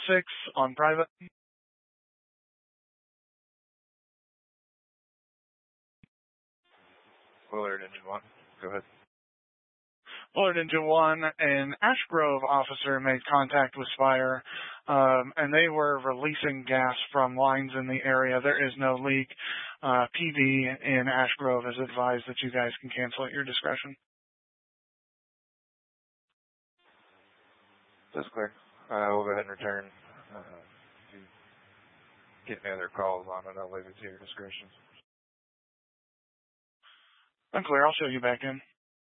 6 on private. Willard Engine 1. Go ahead. Willard Engine 1, an Ash Grove officer made contact with Spire, and they were releasing gas from lines in the area. There is no leak. PD in Ash Grove has advised that you guys can cancel at your discretion. That's clear. We'll go ahead and return. If you get any other calls on it, I'll leave it to your discretion. Unclear. I'll show you back in.